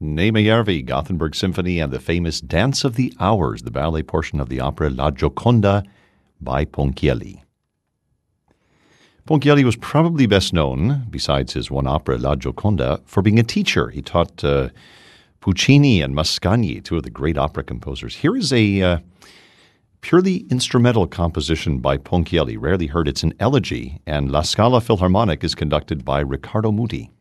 Nemayervi, Gothenburg Symphony, and the famous Dance of the Hours, the ballet portion of the opera La Gioconda by Ponchielli. Ponchielli was probably best known, besides his one opera, La Gioconda, for being a teacher. He taught Puccini and Mascagni, two of the great opera composers. Here is a purely instrumental composition by Ponchielli, rarely heard. It's an elegy, and La Scala Philharmonic is conducted by Riccardo Muti.